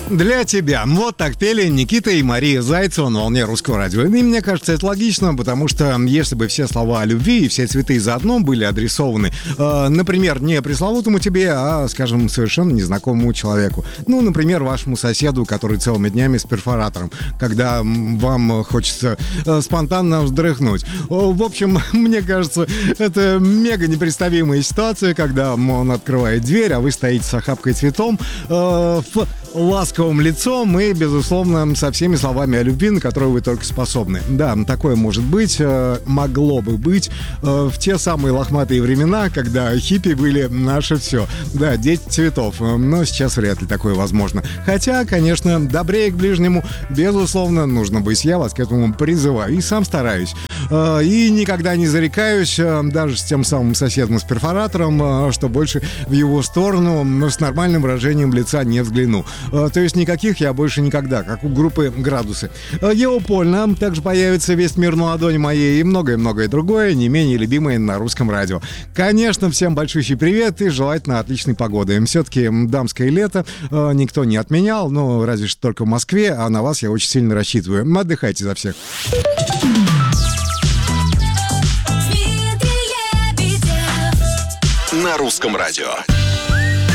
Для тебя. Вот так пели Никита и Мария Зайцева на волне Русского радио. И мне кажется, это логично, потому что если бы все слова о любви и все цветы заодно были адресованы, например, не пресловутому тебе, а, скажем, совершенно незнакомому человеку. Ну, например, вашему соседу, который целыми днями с перфоратором, когда вам хочется спонтанно вздрыхнуть. В общем, мне кажется, это мега непредставимая ситуация, когда он открывает дверь, а вы стоите с охапкой цветом, ласковым лицом и, безусловно, со всеми словами о любви, на которые вы только способны. Да, такое может быть, могло бы быть в те самые лохматые времена, когда хиппи были наше все. Да, дети цветов, но сейчас вряд ли такое возможно. Хотя, конечно, добрее к ближнему, безусловно, нужно быть. Я вас к этому призываю и сам стараюсь. И никогда не зарекаюсь, даже с тем самым соседом с перфоратором, что больше в его сторону с нормальным выражением лица не взгляну. То есть никаких я больше никогда, как у группы «Градусы». Еопольно также появится «Весь мир на ладони моей» и многое-многое другое, не менее любимое на русском радио. Конечно, всем большущий привет и желательно отличной погоды. Все-таки дамское лето никто не отменял, но разве что только в Москве, а на вас я очень сильно рассчитываю. Отдыхайте за всех. На русском радио.